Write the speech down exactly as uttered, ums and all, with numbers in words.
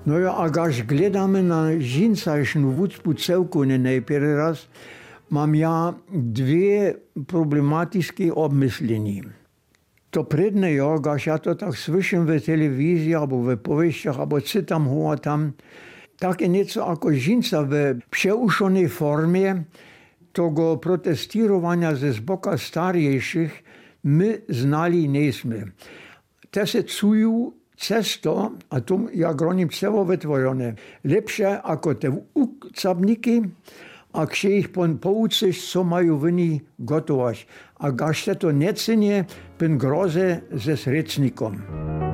No ja, a gaž gledamy na žincajšnú vúcpu celku nejprve raz, mám ja dve problematické obmyslení. To predne jo, gaž ja to tak slyším v televízii, alebo v povešťach, alebo citam ho a tam, také nieco ako žinca v přeušenej forme toho protestírovania ze zboka starejších my znali nejsme. Te se cujú cesto, a tom ja groním cevo vytvorené, lepšie ako te ukcabníky, a kže ich poučiš, co majú vini gotovať. A gaž se to necenie, bin groze ze srecnikom.